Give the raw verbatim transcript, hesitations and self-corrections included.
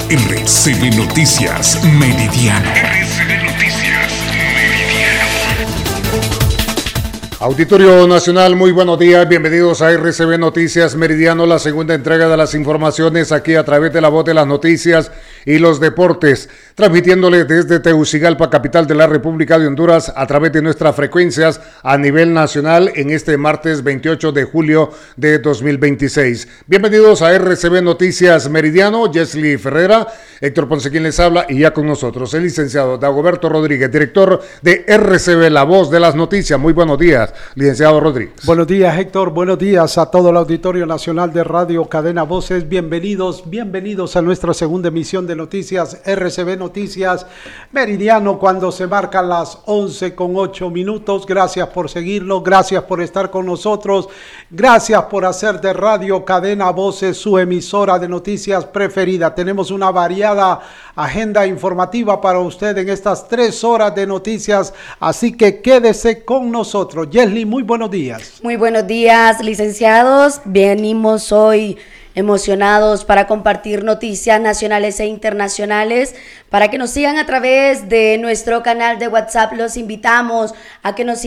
R C B Noticias Meridiano. R C B Noticias Meridiano. Auditorio Nacional, muy buenos días, bienvenidos a R C B Noticias Meridiano, la segunda entrega de las informaciones aquí a través de la voz de las noticias y los deportes, transmitiéndole desde Tegucigalpa, capital de la República de Honduras, a través de nuestras frecuencias a nivel nacional en este martes veintiocho de julio de dos mil veintiséis. Bienvenidos a R C B Noticias Meridiano, Jesly Ferreira, Héctor Ponce quien les habla y ya con nosotros el licenciado Dagoberto Rodríguez, director de R C B, la voz de las noticias. Muy buenos días, licenciado Rodríguez. Buenos días, Héctor. Buenos días a todo el Auditorio Nacional de Radio Cadena Voces. Bienvenidos, bienvenidos a nuestra segunda emisión de noticias R C B Noticias Meridiano, cuando se marcan las once con ocho minutos. Gracias por seguirlo, gracias por estar con nosotros, gracias por hacer de Radio Cadena Voces su emisora de noticias preferida. Tenemos una variada agenda informativa para usted en estas tres horas de noticias, así que quédese con nosotros. Jesly, muy buenos días. Muy buenos días, licenciados. Venimos hoy emocionados para compartir noticias nacionales e internacionales. Para que nos sigan a través de nuestro canal de WhatsApp, los invitamos a que nos sigan